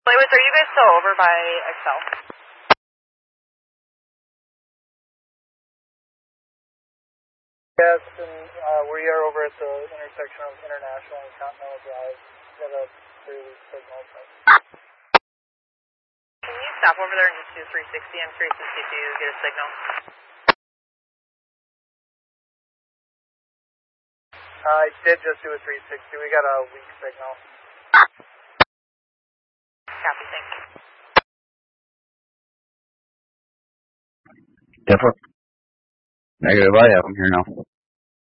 Lewis, are you guys still over by Excel? Yes, and we are over at the intersection of International and Continental Drive. Got a pretty weak signal. Can you stop over there and just do 360? I'm curious to see if you get a signal. I did just do a 360. We got a weak signal. Copy, thank you. Negative, I have them here now.